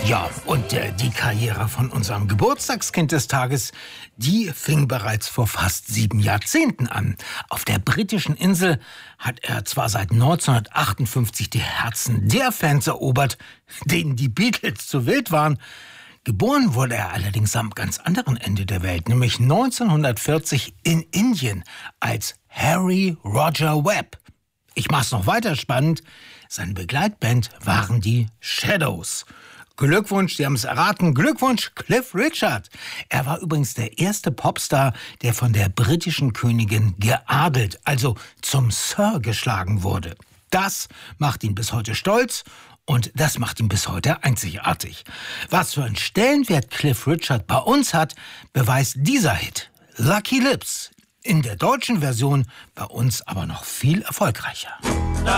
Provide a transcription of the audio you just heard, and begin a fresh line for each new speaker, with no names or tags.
Ja, und die Karriere von unserem Geburtstagskind des Tages, die fing bereits vor fast 7 Jahrzehnten an. Auf der britischen Insel hat er zwar seit 1958 die Herzen der Fans erobert, denen die Beatles zu wild waren. Geboren wurde er allerdings am ganz anderen Ende der Welt, nämlich 1940 in Indien als Harry Roger Webb. Ich mach's noch weiter spannend. Seine Begleitband waren die Shadows. Glückwunsch, Sie haben es erraten. Glückwunsch, Cliff Richard. Er war übrigens der erste Popstar, der von der britischen Königin geadelt, also zum Sir geschlagen wurde. Das macht ihn bis heute stolz und das macht ihn bis heute einzigartig. Was für einen Stellenwert Cliff Richard bei uns hat, beweist dieser Hit, Lucky Lips. In der deutschen Version bei uns aber noch viel erfolgreicher.